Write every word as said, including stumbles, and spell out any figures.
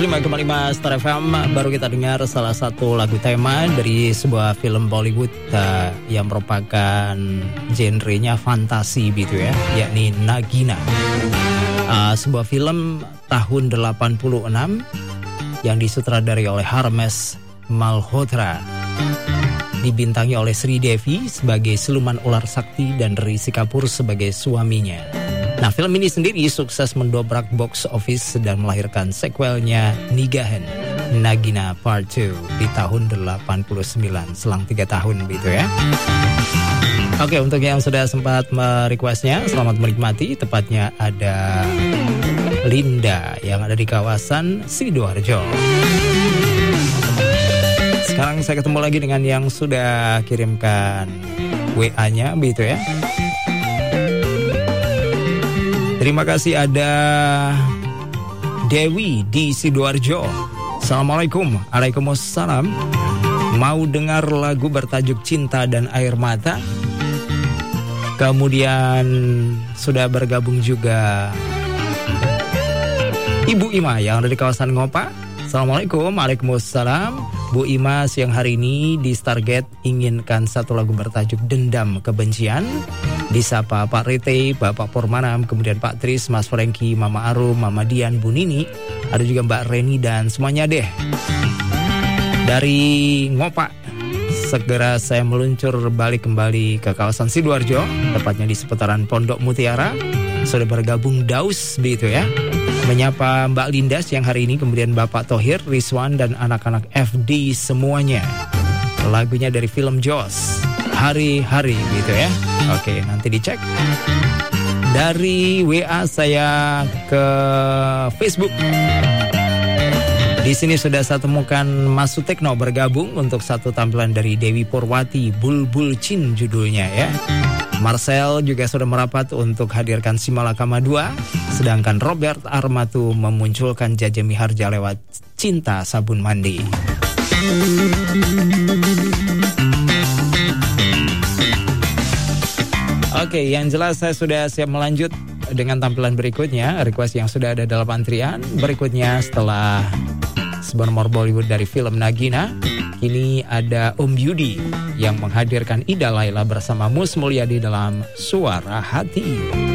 lima koma lima Star F M. Baru kita dengar salah satu lagu tema dari sebuah film Bollywood uh, yang merupakan genrenya fantasi gitu ya, yakni Nagina. Uh, sebuah film tahun delapan puluh enam yang disutradari oleh Harmesh Malhotra, dibintangi oleh Sri Devi sebagai siluman ular sakti dan Rishi Kapoor sebagai suaminya. Nah, film ini sendiri sukses mendobrak box office dan melahirkan sequelnya Nigahan Nagina Part dua di tahun delapan puluh sembilan, selang tiga tahun gitu ya. Oke, untuk yang sudah sempat merequestnya, selamat menikmati. Tepatnya ada Linda yang ada di kawasan Sidoarjo. Sekarang saya ketemu lagi dengan yang sudah kirimkan W A-nya begitu ya. Terima kasih, ada Dewi di Sidoarjo. Assalamualaikum. Waalaikumsalam. Mau dengar lagu bertajuk Cinta dan Air Mata? Kemudian sudah bergabung juga Ibu Ima yang ada di kawasan Ngopa. Assalamualaikum. Waalaikumsalam. Bu Ima siang hari ini di Stargate inginkan satu lagu bertajuk Dendam Kebencian. Disapa Pak Rete, Bapak Pormanam, kemudian Pak Tris, Mas Franky, Mama Arum, Mama Dian, Bu Nini, ada juga Mbak Reni dan semuanya deh. Dari Ngopak, segera saya meluncur balik kembali ke kawasan Sidoarjo, tepatnya di seputaran Pondok Mutiara. Sudah bergabung Daus begitu ya. Menyapa Mbak Linda siang hari ini, kemudian Bapak Tohir, Rizwan dan anak-anak F D semuanya. Lagunya dari film Jaws, Hari-hari gitu ya. Oke, nanti dicek. Dari W A saya ke Facebook. Di sini sudah saya temukan Mas Sutekno bergabung untuk satu tampilan dari Dewi Purwati, Bulbul Cin judulnya ya. Marcel juga sudah merapat untuk hadirkan Simalakama dua. Sedangkan Robert Armatu memunculkan Jaja Miharja lewat Cinta Sabun Mandi. Oke, yang jelas saya sudah siap melanjut dengan tampilan berikutnya. Request yang sudah ada dalam antrian. Berikutnya setelah sebuah nomor Bollywood dari film Nagina, kini ada Om Yudi yang menghadirkan Ida Laila bersama Mus Mulyadi dalam Suara Hati.